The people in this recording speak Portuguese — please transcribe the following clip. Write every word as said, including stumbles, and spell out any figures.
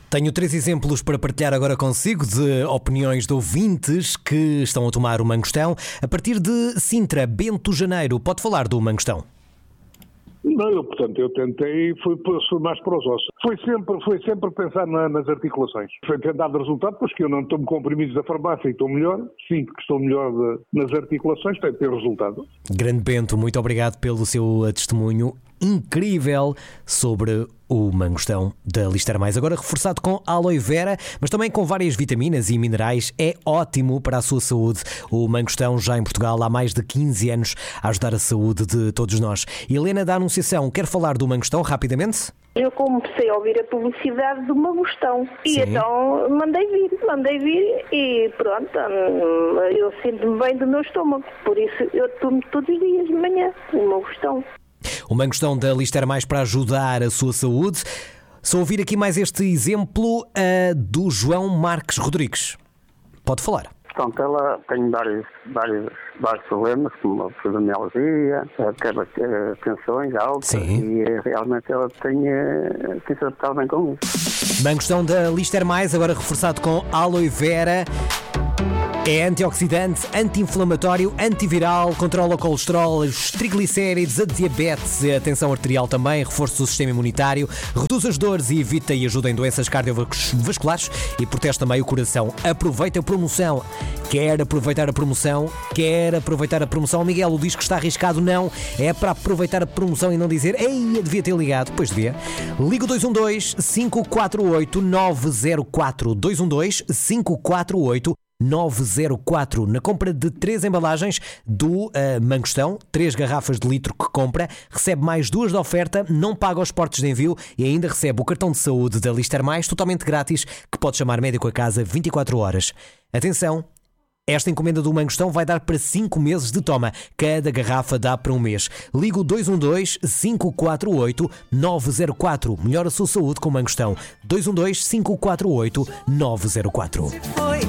Tenho três exemplos para partilhar agora consigo de opiniões de ouvintes que estão a tomar o mangostão. A partir de Sintra, Bento Janeiro, pode falar do mangostão? Não, eu, portanto, eu tentei, fui, fui mais para os ossos. Foi sempre, foi sempre pensar na, nas articulações. Foi tentar dar resultado, pois que eu não tomo comprimidos da farmácia e estou melhor. Sinto que estou melhor de, nas articulações, tem que ter resultado. Grande Bento, muito obrigado pelo seu testemunho incrível sobre o mangostão da Lister Mais. Agora reforçado com aloe vera, mas também com várias vitaminas e minerais. É ótimo para a sua saúde. O mangostão já em Portugal há mais de quinze anos a ajudar a saúde de todos nós. Helena da Anunciação, quer falar do mangostão rapidamente? Eu comecei a ouvir a publicidade do mangostão e Sim. então mandei vir, mandei vir e pronto, eu sinto-me bem do meu estômago, por isso eu tomo todos os dias de manhã o mangostão. O mangostão da Lister Mais para ajudar a sua saúde. Só ouvir aqui mais este exemplo uh, do João Marques Rodrigues. Pode falar. Portanto, ela tem vários, vários, vários problemas, como a fibromialgia, aquelas uh, tensões altas. Sim. E realmente ela tem, uh, tem se adaptado bem com isso. Mangostão da Lister Mais, agora reforçado com aloe vera. É antioxidante, anti-inflamatório, antiviral, controla o colesterol, os triglicéridos, a diabetes, a tensão arterial também, reforça o sistema imunitário, reduz as dores e evita e ajuda em doenças cardiovasculares e protege também o coração. Aproveita a promoção. Quer aproveitar a promoção? Quer aproveitar a promoção? Miguel, diz que está arriscado? Não. É para aproveitar a promoção e não dizer ei, eu devia ter ligado. Pois devia. Liga o dois um dois, cinco quatro oito, nove zero quatro. dois um dois, cinco quatro oito, nove zero quatro. Na compra de três embalagens do uh, mangostão, três garrafas de litro que compra, recebe mais duas de oferta, não paga os portos de envio e ainda recebe o cartão de saúde da Lister Mais totalmente grátis, que pode chamar médico a casa vinte e quatro horas. Atenção! Esta encomenda do mangostão vai dar para cinco meses de toma. Cada garrafa dá para um mês. Liga o dois um dois, cinco quatro oito, nove zero quatro. Melhora a sua saúde com o mangostão. dois um dois, cinco quatro oito, nove zero quatro.